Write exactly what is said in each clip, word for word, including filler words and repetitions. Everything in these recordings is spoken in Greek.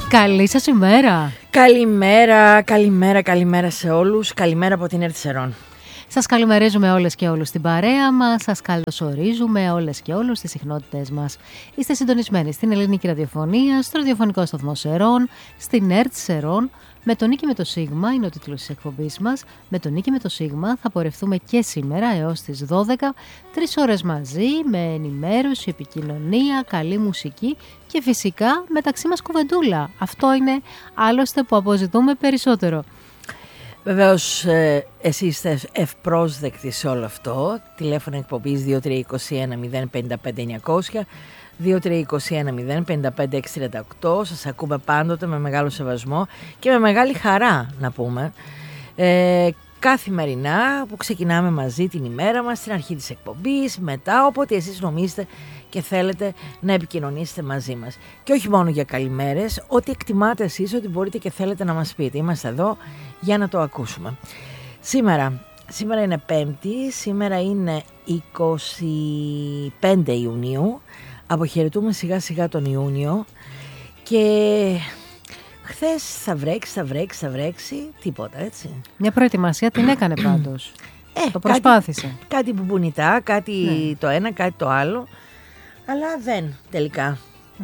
Καλή σας ημέρα. Καλημέρα, καλημέρα, καλημέρα σε όλους. Καλημέρα από την ΕΡΤ Σερών. Σας καλημερίζουμε όλες και όλους στην παρέα μας. Σας καλωσορίζουμε όλες και όλους στις συχνότητες μας. Είστε συντονισμένοι στην ελληνική ραδιοφωνία, στο ραδιοφωνικό σταθμό Σερών, στην ΕΡΤ Σερών. Με τον Νίκη με το Σίγμα είναι ο τίτλος της εκπομπής μας. Με τον Νίκη με το Σίγμα θα πορευτούμε και σήμερα έως τις δώδεκα. Τρεις ώρες μαζί με ενημέρωση, επικοινωνία, καλή μουσική και φυσικά μεταξύ μας κουβεντούλα. Αυτό είναι άλλωστε που αποζητούμε περισσότερο. Βεβαίως ε, εσείς είστε ευπρόσδεκτοι σε όλο αυτό. Τηλέφωνο εκπομπής δύο τρία δύο ένα μηδέν πέντε πέντε εννιακόσια, δύο τρία δύο ένα μηδέν πέντε πέντε έξι τρία οκτώ. Σας ακούμε πάντοτε με μεγάλο σεβασμό και με μεγάλη χαρά να πούμε. Ε, καθημερινά που ξεκινάμε μαζί την ημέρα μας, στην αρχή της εκπομπής, μετά, όποτε εσείς νομίζετε και θέλετε να επικοινωνήσετε μαζί μας. Και όχι μόνο για καλημέρες, ό,τι εκτιμάτε εσείς, ότι μπορείτε και θέλετε να μας πείτε. Είμαστε εδώ για να το ακούσουμε. Σήμερα, σήμερα είναι Πέμπτη, σήμερα είναι είκοσι πέντε Ιουνίου. Αποχαιρετούμε σιγά σιγά τον Ιούνιο και χθες θα βρέξει, θα βρέξει, θα βρέξει, τίποτα έτσι. Μια προετοιμασία την έκανε πάντως. Ε, το προσπάθησε. Κάτι, κάτι μπουμπουνιτά, κάτι ναι. το ένα, κάτι το άλλο, αλλά δεν τελικά. Ναι.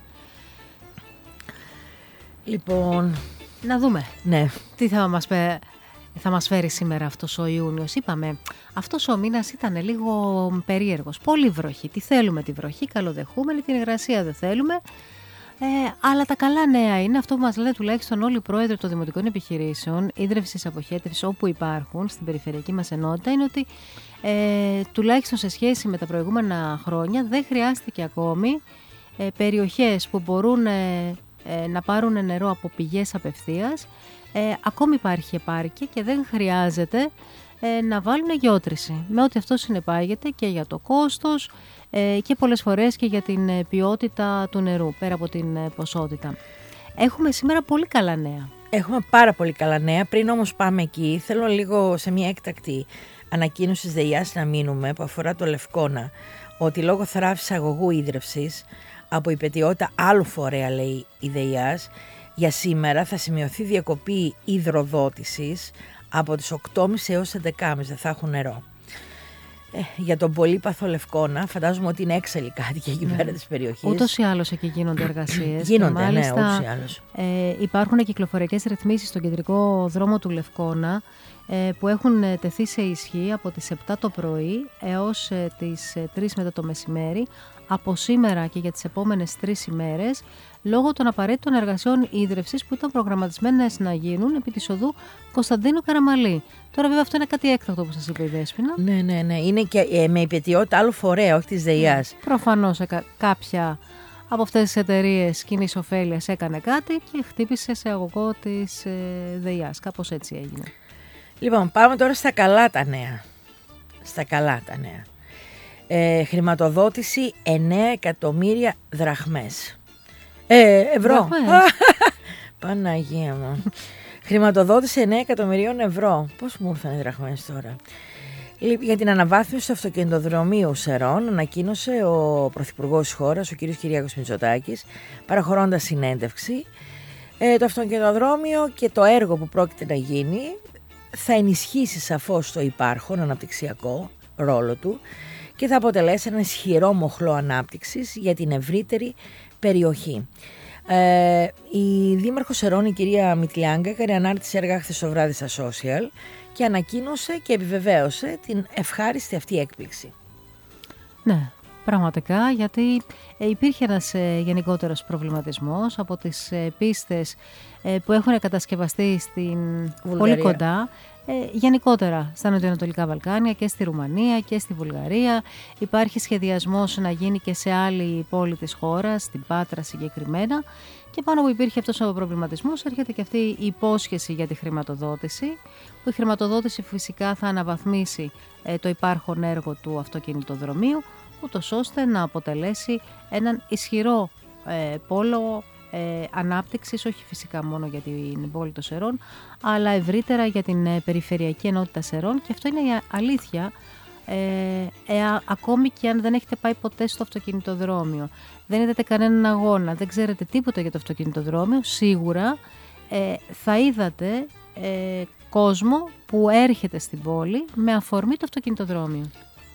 Λοιπόν, να δούμε. Ναι. Τι θα μας πει. Θα μας φέρει σήμερα αυτός ο Ιούνιος. Είπαμε, αυτός ο μήνας ήταν λίγο περίεργος. Πολύ βροχή. Τι θέλουμε τη βροχή, καλοδεχούμενη, την υγρασία δεν θέλουμε. Ε, αλλά τα καλά νέα είναι, αυτό που μας λένε τουλάχιστον όλοι οι πρόεδροι των δημοτικών επιχειρήσεων, ίδρυυσης αποχέτευσης όπου υπάρχουν στην περιφερειακή μας ενότητα, είναι ότι ε, τουλάχιστον σε σχέση με τα προηγούμενα χρόνια δεν χρειάστηκε ακόμη ε, περιοχές που μπορούν ε, ε, να πάρουν νερό από πηγές απευθείας. Ε, ακόμη υπάρχει επάρκεια και δεν χρειάζεται ε, να βάλουν γεώτρηση, με ό,τι αυτό συνεπάγεται και για το κόστος ε, και πολλές φορές και για την ε, ποιότητα του νερού, πέρα από την ε, ποσότητα. Έχουμε σήμερα πολύ καλά νέα. Έχουμε πάρα πολύ καλά νέα. Πριν όμως πάμε εκεί, θέλω λίγο σε μια έκτακτη ανακοίνωση της ΔΕΙΑΣ να μείνουμε, που αφορά το Λευκώνα, ότι λόγω θράψης αγωγού ίδρυυσης από υπετιότητα άλλου φορέα, λέει η ΔΕΙΑΣ, για σήμερα θα σημειωθεί διακοπή υδροδότησης από τις οκτώ και μισή έως έντεκα και μισή, δεν θα έχουν νερό. Ε, για τον πολύπαθο Λευκώνα, φαντάζομαι ότι είναι έξαλλη κάτι και εκεί πέρα της περιοχής. Ούτως ή άλλως εκεί γίνονται εργασίες. Γίνονται, και μάλιστα, ναι, ούτως ή άλλως. Ε, υπάρχουν κυκλοφοριακές ρυθμίσεις στον κεντρικό δρόμο του Λευκώνα ε, που έχουν τεθεί σε ισχύ από τις επτά το πρωί έως ε, τις τρεις μετά το μεσημέρι, από σήμερα και για τις επόμενες τρεις ημέρες, λόγω των απαραίτητων εργασιών ίδρυυσης που ήταν προγραμματισμένες να γίνουν επί της οδού Κωνσταντίνου Καραμαλή. Τώρα βέβαια αυτό είναι κάτι έκτακτο που σας είπε η Δέσποινα. Ναι, ναι, ναι. Είναι και ε, με υπετιότητα άλλο φορέα, όχι της ΔΕΙΑΣ. Προφανώς κα- κάποια από αυτές τις εταιρείες κοινής ωφέλειας έκανε κάτι και χτύπησε σε αγωγό της ε, ΔΕΙΑΣ. Κάπως έτσι έγινε. Λοιπόν, πάμε τώρα στα καλά τα νέα. Στα καλά τα νέα. Ε, χρηματοδότηση εννέα εκατομμύρια δραχμές. Ε, ευρώ. Παναγία μου. Χρηματοδότηση εννέα εκατομμυρίων ευρώ. Πώς μου ήρθαν οι δραχμές τώρα. Για την αναβάθμιση του αυτοκινητοδρομίου Σερών ανακοίνωσε ο Πρωθυπουργός της χώρας, ο κ. Κυριάκος Μητσοτάκης, παραχωρώντας συνέντευξη. Ε, το αυτοκινητοδρόμιο και το έργο που πρόκειται να γίνει θα ενισχύσει σαφώς το υπάρχον αναπτυξιακό ρόλο του και θα αποτελέσει ένα ισχυρό μοχλό ανάπτυξης για την ευρύτερη περιοχή. Ε, η Δήμαρχος Σερών, η κυρία Μητλιάγκα, έκανε ανάρτηση έργα χθες το βράδυ στα social και ανακοίνωσε και επιβεβαίωσε την ευχάριστη αυτή έκπληξη. Ναι, πραγματικά, γιατί ε, υπήρχε ένας ε, γενικότερος προβληματισμός από τις ε, πίστες ε, που έχουν κατασκευαστεί στην Βουλγαρία. πολύ κοντά. Ε, γενικότερα στα νοτιοανατολικά Βαλκάνια και στη Ρουμανία και στη Βουλγαρία. Υπάρχει σχεδιασμός να γίνει και σε άλλη πόλη της χώρας, στην Πάτρα συγκεκριμένα. Και πάνω που υπήρχε αυτός ο προβληματισμός, έρχεται και αυτή η υπόσχεση για τη χρηματοδότηση, που η χρηματοδότηση φυσικά θα αναβαθμίσει ε, το υπάρχον έργο του αυτοκινητοδρομίου, ούτως ώστε να αποτελέσει έναν ισχυρό ε, πόλο Ε, ανάπτυξης, όχι φυσικά μόνο για την πόλη των Σερών, αλλά ευρύτερα για την ε, περιφερειακή ενότητα Σερών. Και αυτό είναι η αλήθεια, Ε, ε, α, ακόμη και αν δεν έχετε πάει ποτέ στο αυτοκινητοδρόμιο, δεν είδατε κανέναν αγώνα, δεν ξέρετε τίποτα για το αυτοκινητοδρόμιο, σίγουρα ε, θα είδατε ε, κόσμο που έρχεται στην πόλη με αφορμή το αυτοκινητοδρόμιο.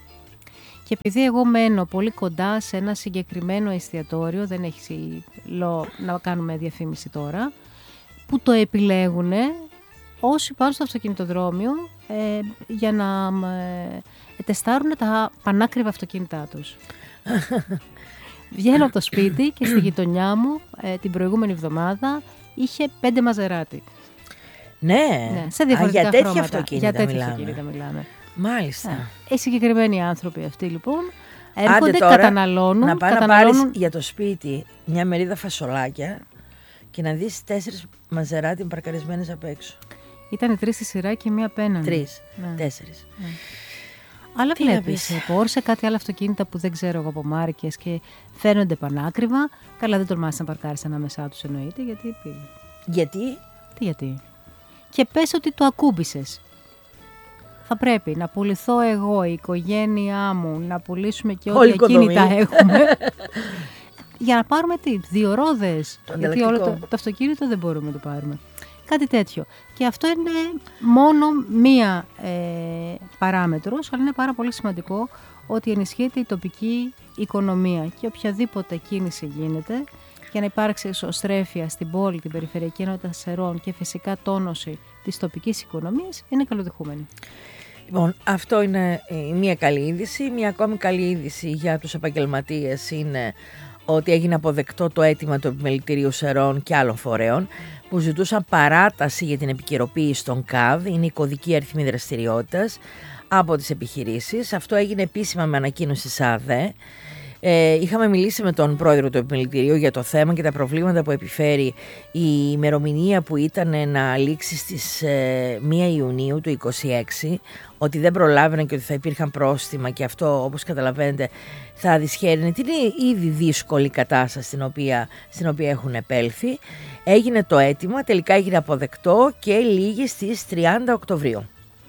Και επειδή εγώ μένω πολύ κοντά σε ένα συγκεκριμένο εστιατόριο, δεν έχει λό, να κάνουμε διαφήμιση τώρα, που το επιλέγουν όσοι πάνε στο αυτοκινητοδρόμιο ε, για να ε, τεστάρουν τα πανάκριβα αυτοκίνητά τους. Βγαίνω από το σπίτι και στη γειτονιά μου ε, την προηγούμενη εβδομάδα είχε πέντε μαζεράτι. Ναι, ναι σε διαφορετικά Α, για τέτοια χρώματα. αυτοκίνητα για τέτοια μιλάμε. αυτοκίνητα μιλάμε. Μάλιστα. Ναι. Οι συγκεκριμένοι άνθρωποι αυτοί λοιπόν έρχονται, Άντε τώρα, καταναλώνουν. Να πάει καταναλώνουν... να πάρεις για το σπίτι μια μερίδα φασολάκια και να δεις τέσσερις μαζεράτι παρκαρισμένες απ' έξω. Ήταν τρεις στη σειρά και μία απέναντι. Τρεις, ναι. τέσσερις. Ναι. Αλλά Τι βλέπεις, Porsche, κάτι άλλα αυτοκίνητα που δεν ξέρω εγώ από μάρκες και φαίνονται πανάκριβα. Καλά, δεν τολμάς να παρκάρεις ανάμεσά τους εννοείται, γιατί πήγε. Γιατί? Τι γιατί? Και πες ότι το ακούμπησες. Θα πρέπει να πουληθώ εγώ, η οικογένειά μου, να πουλήσουμε και ό,τι ακίνητα έχουμε. Για να πάρουμε τι, δύο ρόδες. Γιατί όλο το, το αυτοκίνητο δεν μπορούμε να το πάρουμε. Κάτι τέτοιο. Και αυτό είναι μόνο μία ε, παράμετρος, αλλά είναι πάρα πολύ σημαντικό ότι ενισχύεται η τοπική οικονομία και οποιαδήποτε κίνηση γίνεται για να υπάρξει εσωστρέφεια στην πόλη, την περιφερειακή ενότητα Σερών και φυσικά τόνωση της τοπικής οικονομίας είναι καλοδεχούμενη. Λοιπόν, αυτό είναι μία καλή είδηση. Μία ακόμη καλή είδηση για τους επαγγελματίες είναι ότι έγινε αποδεκτό το αίτημα του Επιμελητηρίου Σερών και άλλων φορέων που ζητούσαν παράταση για την επικαιροποίηση των ΚΑΔ, είναι η κωδική αριθμή δραστηριότητας, από τις επιχειρήσεις. Αυτό έγινε επίσημα με ανακοίνωση της ΑΔΕ. Ε, είχαμε μιλήσει με τον πρόεδρο του Επιμελητηρίου για το θέμα και τα προβλήματα που επιφέρει η ημερομηνία που ήταν να λήξει στις ε, πρώτη Ιουνίου του είκοσι έξι, ότι δεν προλάβαιναν και ότι θα υπήρχαν πρόστιμα και αυτό, όπως καταλαβαίνετε, θα δυσχέρινε την ήδη δύσκολη κατάσταση στην οποία, στην οποία έχουν επέλθει. Έγινε το αίτημα, τελικά έγινε αποδεκτό και λήγει στις τριάντα Οκτωβρίου.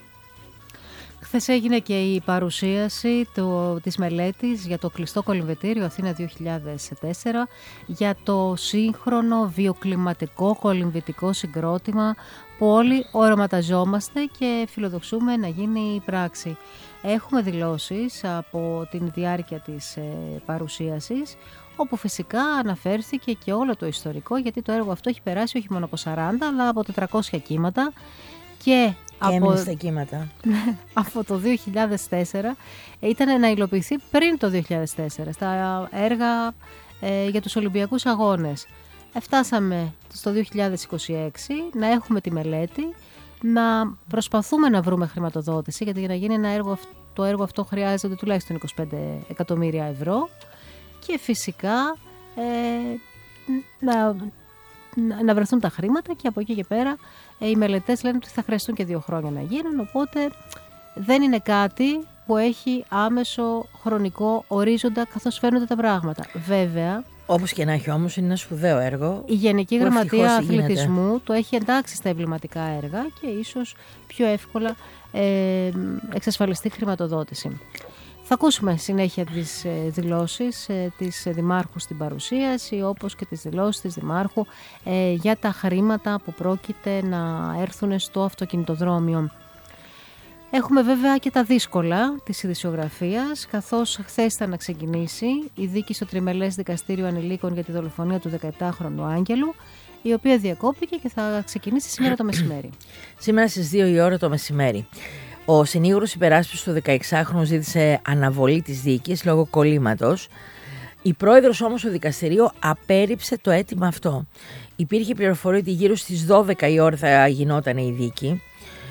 Χθες έγινε και η παρουσίαση το, της μελέτης για το κλειστό κολυμβητήριο Αθήνα δύο χιλιάδες τέσσερα για το σύγχρονο βιοκλιματικό κολυμβητικό συγκρότημα που όλοι οραματαζόμαστε και φιλοδοξούμε να γίνει πράξη. Έχουμε δηλώσεις από την διάρκεια της ε, παρουσίασης, όπου φυσικά αναφέρθηκε και όλο το ιστορικό, γιατί το έργο αυτό έχει περάσει όχι μόνο από σαράντα αλλά από τετρακόσια κύματα και Και από, στα κύματα. από το δύο χιλιάδες τέσσερα ήταν να υλοποιηθεί πριν το δύο χιλιάδες τέσσερα στα έργα ε, για τους Ολυμπιακούς Αγώνες. Φτάσαμε στο δύο χιλιάδες είκοσι έξι να έχουμε τη μελέτη, να προσπαθούμε να βρούμε χρηματοδότηση, γιατί για να γίνει ένα έργο, το έργο αυτό χρειάζεται τουλάχιστον είκοσι πέντε εκατομμύρια ευρώ και φυσικά ε, να, να βρεθούν τα χρήματα και από εκεί και πέρα οι μελετές λένε ότι θα χρειαστούν και δύο χρόνια να γίνουν, οπότε δεν είναι κάτι που έχει άμεσο χρονικό ορίζοντα καθώς φαίνονται τα πράγματα. Βέβαια, όπως και να έχει όμως, είναι ένα σπουδαίο έργο. Η Γενική Γραμματεία Αθλητισμού γίνεται. Το έχει εντάξει στα εμβληματικά έργα και ίσως πιο εύκολα ε, εξασφαλιστεί χρηματοδότηση. Θα ακούσουμε συνέχεια τις ε, δηλώσεις ε, της Δημάρχου στην παρουσίαση, όπως και τις δηλώσεις της Δημάρχου ε, για τα χρήματα που πρόκειται να έρθουν στο αυτοκινητοδρόμιο. Έχουμε βέβαια και τα δύσκολα της ειδησιογραφίας, καθώς χθες ήταν να ξεκινήσει η δίκη στο Τριμελές Δικαστήριο Ανηλίκων για τη δολοφονία του δεκαεπτάχρονου Άγγελου, η οποία διακόπηκε και θα ξεκινήσει σήμερα το μεσημέρι. Σήμερα στις δύο η ώρα το μεσημέρι. Ο συνήγορος υπεράσπισης του δεκαεξάχρονου ζήτησε αναβολή της δίκης λόγω κολλήματος. Η πρόεδρος όμως του δικαστηρίου απέρριψε το αίτημα αυτό. Υπήρχε πληροφορία ότι γύρω στις δώδεκα η ώρα θα γινόταν η δίκη.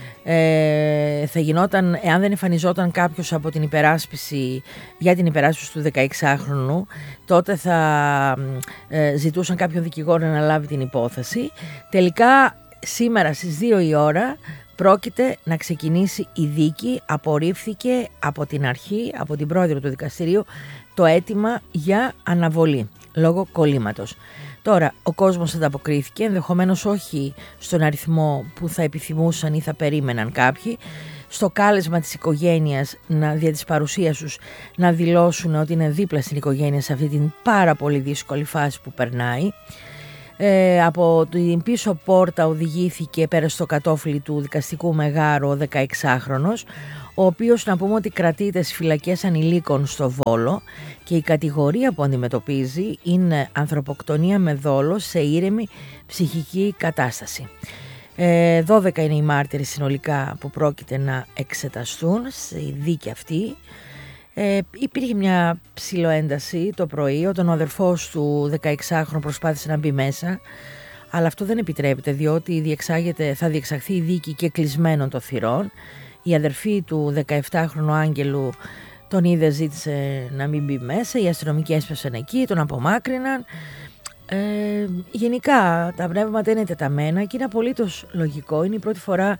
Ε, θα γινόταν, εάν δεν εμφανιζόταν κάποιος από την υπεράσπιση, για την υπεράσπιση του δεκαεξάχρονου, τότε θα ε, ζητούσαν κάποιον δικηγόρο να λάβει την υπόθεση. Τελικά σήμερα στις δύο η ώρα πρόκειται να ξεκινήσει η δίκη. Απορρίφθηκε από την αρχή, από την πρόεδρο του δικαστηρίου, το αίτημα για αναβολή λόγω κολλήματος. Τώρα ο κόσμος ανταποκρίθηκε, ενδεχομένως όχι στον αριθμό που θα επιθυμούσαν ή θα περίμεναν κάποιοι. στο κάλεσμα της οικογένειας, να, δια της παρουσίας τους, να δηλώσουν ότι είναι δίπλα στην οικογένεια σε αυτή την πάρα πολύ δύσκολη φάση που περνάει. Ε, από την πίσω πόρτα οδηγήθηκε πέρα στο κατόφλι του δικαστικού μεγάρου ο δεκαεξάχρονος, ο οποίος, να πούμε ότι κρατείται στις φυλακές ανηλίκων στο Βόλο, και η κατηγορία που αντιμετωπίζει είναι ανθρωποκτονία με δόλο σε ήρεμη ψυχική κατάσταση. Ε, δώδεκα είναι οι μάρτυρες συνολικά που πρόκειται να εξεταστούν στη δίκη αυτή. Ε, υπήρχε μια ψιλοένταση το πρωί όταν ο αδερφός του δεκαεξάχρονου προσπάθησε να μπει μέσα, αλλά αυτό δεν επιτρέπεται, διότι διεξάγεται, θα διεξαχθεί η δίκη και κλεισμένων των θυρών. Η αδερφή του δεκαεπτάχρονου Άγγελου τον είδε, ζήτησε να μην μπει μέσα, οι αστυνομικοί έσπευσαν εκεί, τον απομάκρυναν. Ε, γενικά τα πνεύματα είναι τεταμένα και είναι απολύτως λογικό. Είναι η πρώτη φορά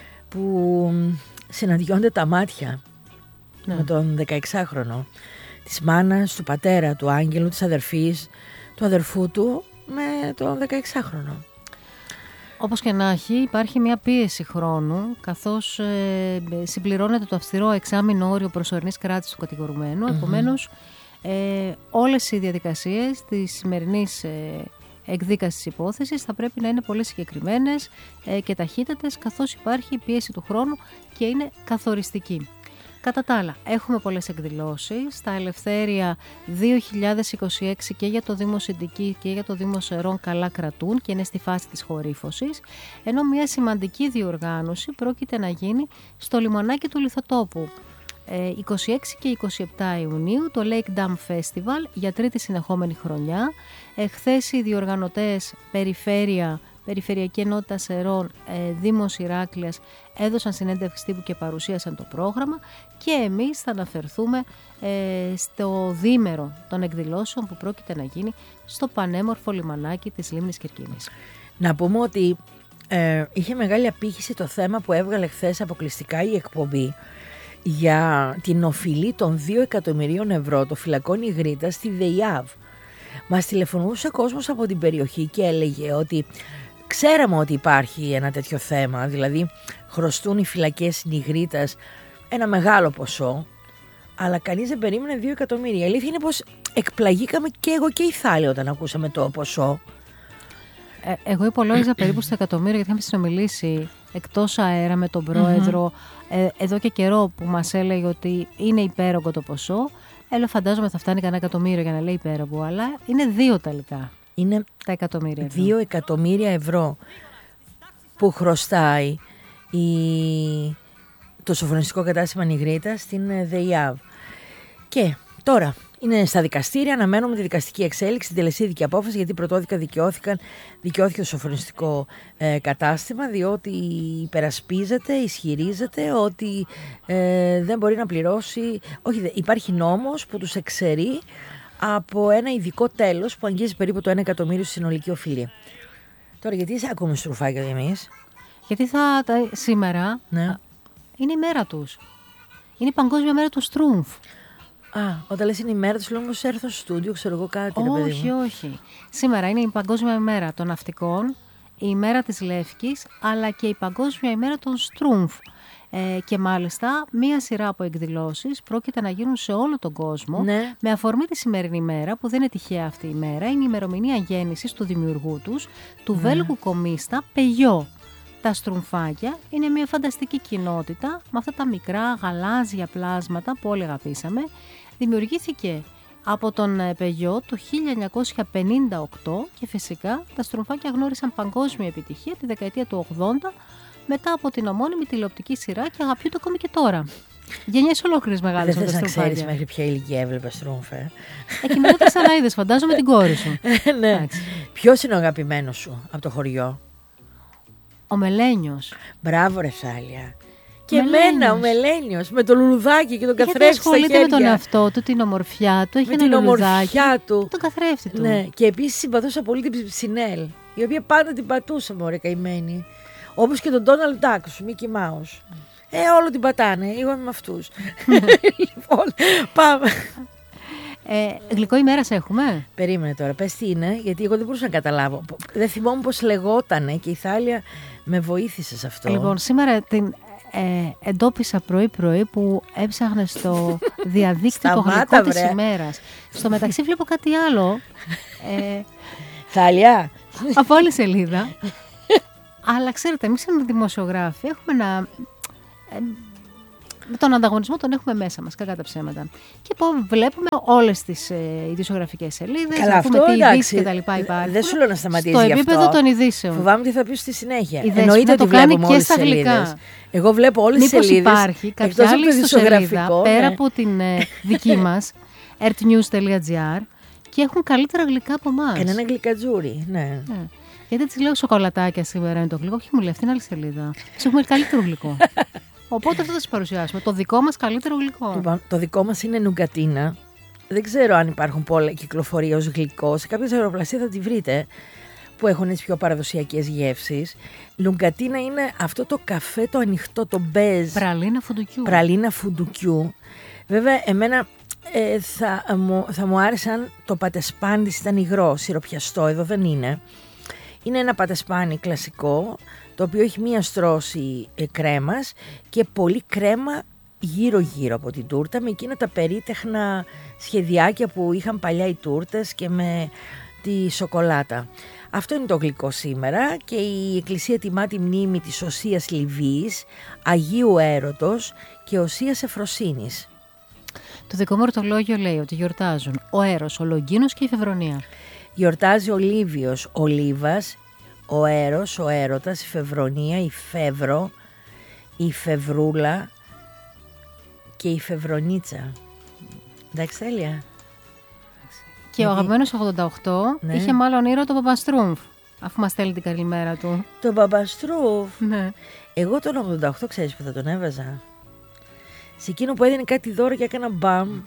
που συναντιόνται τα μάτια, ναι, με τον δεκαεξάχρονο, της μάνας, του πατέρα του Άγγελου, της αδερφής, του αδερφού του με τον δεκαεξάχρονο. Όπως και να έχει, υπάρχει μια πίεση χρόνου, καθώς ε, συμπληρώνεται το αυστηρό εξάμηνο όριο προσωρινής κράτησης του κατηγορουμένου. Mm-hmm. Επομένως, ε, όλες οι διαδικασίες της σημερινής ε, εκδίκασης της υπόθεσης θα πρέπει να είναι πολύ συγκεκριμένες ε, και ταχύτατες, καθώς υπάρχει η πίεση του χρόνου και είναι καθοριστική. Κατά τα άλλα, έχουμε πολλές εκδηλώσεις στα Ελευθέρια δύο χιλιάδες είκοσι έξι και για το Δήμο Συντική και για το Δήμο Σερών καλά κρατούν και είναι στη φάση της χορύφωσης, ενώ μια σημαντική διοργάνωση πρόκειται να γίνει στο λιμανάκι του Λιθοτόπου. είκοσι έξι και είκοσι επτά Ιουνίου το Lake Dam Festival για τρίτη συνεχόμενη χρονιά. Εχθές οι διοργανωτές Περιφέρεια, Περιφερειακή Ενότητα Σερών, ε, Δήμος Ηράκλειας έδωσαν συνέντευξη τύπου και παρουσίασαν το πρόγραμμα, και εμείς θα αναφερθούμε ε, στο διήμερο των εκδηλώσεων που πρόκειται να γίνει στο πανέμορφο λιμανάκι της Λίμνης Κερκίνης. Να πούμε ότι ε, είχε μεγάλη απήχηση το θέμα που έβγαλε χθες αποκλειστικά η εκπομπή για την οφειλή των δύο εκατομμυρίων ευρώ το φυλακών Ιγρήτας στη ΔΕΙΑΒ. Μας τηλεφωνούσε κόσμος από την περιοχή και έλεγε ότι ξέραμε ότι υπάρχει ένα τέτοιο θέμα, δηλαδή χρωστούν οι φυλακές Ιγρήτας ένα μεγάλο ποσό, αλλά κανείς δεν περίμενε δύο εκατομμύρια. Η αλήθεια είναι πως εκπλαγήκαμε και εγώ και η Θάλη όταν ακούσαμε το ποσό. Ε, εγώ υπολόγιζα περίπου στο εκατομμύριο, γιατί είχαμε συνομιλήσει εκτός αέρα με τον πρόεδρο mm-hmm. ε, εδώ και καιρό που μας έλεγε ότι είναι υπέρογκο το ποσό. Έλα, φαντάζομαι θα φτάνει κανένα εκατομμύριο για να λέει υπέρογκο, αλλά είναι δύο τελικά. Είναι τα εκατομμύρια ευρώ. Δύο εκατομμύρια ευρώ που χρωστάει η... το σοφρονιστικό κατάστημα Νιγρίτας στην ΔΕΙΑΒ. Και τώρα είναι στα δικαστήρια, αναμένουμε τη δικαστική εξέλιξη, την τελεσίδικη απόφαση, γιατί πρωτόδικα δικαιώθηκαν, δικαιώθηκε το σοφρονιστικό ε, κατάστημα, διότι υπερασπίζεται, ισχυρίζεται ότι ε, δεν μπορεί να πληρώσει, όχι, υπάρχει νόμος που τους εξαιρεί από ένα ειδικό τέλος που αγγίζει περίπου το ένα εκατομμύριο στη συνολική οφειλή. Τώρα, γιατί είσαι ακόμη στρουφάκια εμείς? Γιατί θα, τα, σήμερα ναι. είναι η μέρα τους. Είναι η παγκόσμια μέρα του Στρούμφ. Α, όταν λες είναι η μέρα τους, λέω πως έρθω στο στούντιο, ξέρω εγώ κάτι. Όχι, όχι. Σήμερα είναι η παγκόσμια μέρα των ναυτικών, η ημέρα της Λεύκης, αλλά και η παγκόσμια ημέρα των Στρούμφ. Ε, και μάλιστα μία σειρά από εκδηλώσεις πρόκειται να γίνουν σε όλο τον κόσμο, ναι, με αφορμή τη σημερινή μέρα, που δεν είναι τυχαία αυτή η μέρα, είναι η ημερομηνία γέννησης του δημιουργού τους, του ναι. Βέλγου κομίστα Πεγιό. Τα στρουμφάκια είναι μια φανταστική κοινότητα με αυτά τα μικρά γαλάζια πλάσματα που όλοι αγαπήσαμε. Δημιουργήθηκε από τον Πεγιό το χίλια εννιακόσια πενήντα οκτώ και φυσικά τα στρουμφάκια γνώρισαν παγκόσμια επιτυχία τη δεκαετία του ογδόντα μετά από την ομώνυμη τηλεοπτική σειρά και αγαπιούνται ακόμη και τώρα. Γενιές ολόκληρες μεγάλες. Δεν θες να ξέρεις μέχρι ποια ηλικία έβλεπε στρούμφε? Εκείνο το σαν να είδες, φαντάζομαι την κόρη σου. Ναι. Ποιος είναι ο αγαπημένος σου από το χωριό? Ο Μελένιος. Μπράβο ρε Θάλια. Και εμένα ο Μελένιος με το λουλουδάκι και τον καθρέφτη στα χέρια. Ασχολείται με τον εαυτό του, την ομορφιά του, έχει με ένα λουλουδάκι του. Τον καθρέφτη του. Ναι. Και επίσης συμπαθούσα πολύ την Ψινέλ, η οποία πάντα την πατούσα, μωρέ καημένη. Όπως και τον Ντόναλντ Ντάκ, σου Μίκι Μάους. Ε, όλο την πατάνε, εγώ είμαι με αυτούς. Λοιπόν, πάμε. Ε, γλυκό ημέρας έχουμε. Περίμενε τώρα, πες τι είναι, γιατί εγώ δεν μπορούσα να καταλάβω. Δεν θυμόμουν πώς λεγότανε και η Θάλια με βοήθησε σε αυτό. Λοιπόν, σήμερα την ε, εντόπισα πρωί-πρωί που έψαχνε στο διαδίκτυο το γλυκό της ημέρας. Στο μεταξύ βλέπω κάτι άλλο. Ε, Θάλια. Από άλλη σελίδα. Αλλά ξέρετε, εμείς σαν δημοσιογράφοι έχουμε να... Ε, τον ανταγωνισμό τον έχουμε μέσα μας, κακά τα ψέματα. Και πω, βλέπουμε όλες τις ε, ειδησιογραφικές σελίδες, Καλά, να πούμε αυτό, τι ειδήσεις και τα λοιπά υπάρχουν. Δεν σου λέω να σταματήσει στο γι' αυτό. επίπεδο των ειδήσεων. Φοβάμαι τι θα πει στη συνέχεια. Η Εννοείται ότι βλέπουμε όλες τις σελίδες. Εγώ βλέπω όλες τις σελίδες. Μήπως υπάρχει κάποια άλλη ιστοσελίδα, ναι, πέρα από την ε, δική μας, ertnews τελεία gr, και έχουν καλύτερα γλυκά από εμάς. Κανένα γλυκατζούρι, ναι. ναι. Γιατί της λέω σοκολατάκια σήμερα είναι το γλυκό, όχι μου λέει, αυτή είναι άλλη σελίδα. Της έχουμε καλύτερο γλυκό. Οπότε αυτό θα σας παρουσιάσουμε. Το δικό μας καλύτερο γλυκό. Λοιπόν, το δικό μας είναι νουγκατίνα. Δεν ξέρω αν υπάρχουν πολλά κυκλοφορία ως γλυκό. Σε κάποιες αεροπλασία θα τη βρείτε που έχουν τις πιο παραδοσιακές γεύσεις. Νουγκατίνα είναι αυτό το καφέ το ανοιχτό, το μπέζ. Πραλίνα φουντουκιού. Πραλίνα φουντουκιού. Βέβαια, εμένα ε, θα, μου, θα μου άρεσε αν το πατεσπάνι της ήταν υγρό, σιροπιαστό. Εδώ δεν είναι. Είναι ένα πατεσπάνι κλασικό, το οποίο έχει μία στρώση ε, κρέμας και πολύ κρέμα γύρω-γύρω από την τούρτα, με εκείνα τα περίτεχνα σχεδιάκια που είχαν παλιά οι τούρτες και με τη σοκολάτα. Αυτό είναι το γλυκό σήμερα και η Εκκλησία τιμά τη μνήμη της Οσίας Λιβύης, Αγίου Έρωτος και Οσίας Εφροσύνης. Το δικό μου ορτολόγιο λέει ότι γιορτάζουν ο Έρος, ο Λογκίνος και η Φεβρονία. Γιορτάζει ο Λίβιος, ο Λίβας, ο Έρος, ο Έρωτας, η Φεβρονία, η Φεύρο, η Φευρούλα και η Φευρονίτσα. Εντάξει, τέλεια. Και γιατί... ο αγαπημένος ογδόντα οκτώ, ναι, είχε μάλλον ήρωα τον Παπαστρούμφ, αφού μας στέλνει την καλημέρα του. Τον Παπαστρούμφ. Ναι. Εγώ τον ογδόντα οκτώ ξέρεις που θα τον έβαζα. Σε εκείνο που έδινε κάτι δώρο και έκανα μπαμ.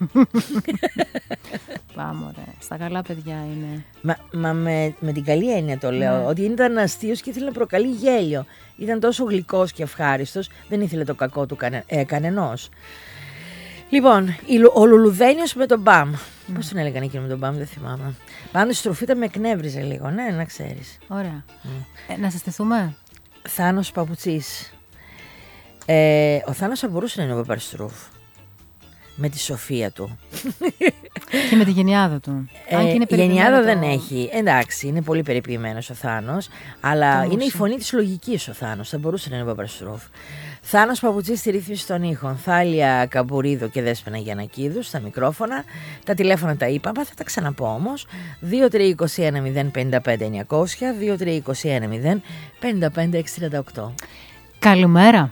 Πάμε, ωραία. Στα καλά παιδιά είναι. Μα, μα με, με την καλή έννοια το λέω. Ναι. Ότι ήταν αστείος και ήθελε να προκαλεί γέλιο. Ήταν τόσο γλυκός και ευχάριστος. Δεν ήθελε το κακό του κανε, ε, κανενός. Λοιπόν, ο Λουλουδένιος με τον μπαμ. Mm. Πώς τον έλεγαν εκείνο με τον μπαμ, δεν θυμάμαι. Πάντως η στροφίτα με εκνεύριζε λίγο, ναι, να ξέρεις. Ωραία. Mm. Ε, να συστηθούμε. Θάνος Παπουτσής. Ε, ο Θάνος θα μπορούσε να είναι ο Παπαστρούφ. Με τη σοφία του. Και με τη γενιάδα του. Ε, Αν και είναι γενιάδα το... δεν έχει. Εντάξει, είναι πολύ περιποιημένος ο Θάνος. Αλλά είναι η φωνή της λογικής ο Θάνος. Θα μπορούσε να είναι ο Παπαστρούφ. Θάνος Παπουτσής στη ρύθμιση των ήχων. Θάλια Καμπουρίδο και Δέσποινα Γιαννακίδου στα μικρόφωνα. Τα τηλέφωνα τα είπαμε, θα τα ξαναπώ όμως. δύο τρία είκοσι ένα μηδέν πενήντα πέντε εννιακόσια, δύο τρία είκοσι ένα μηδέν πενήντα πέντε εξήντα τριάντα οκτώ. Καλημέρα.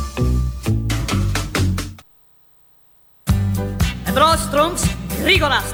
Εμπρός, Τρούμψ, γρήγορα,